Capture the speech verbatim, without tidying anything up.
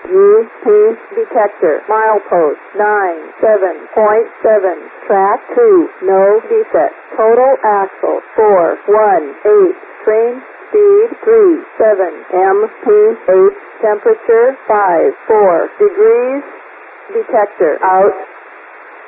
U P detector. Milepost nine seven point seven. Track two. No defect. Total axle four one eight. Train speed three seven. M P H temperature five four degrees. Detector out.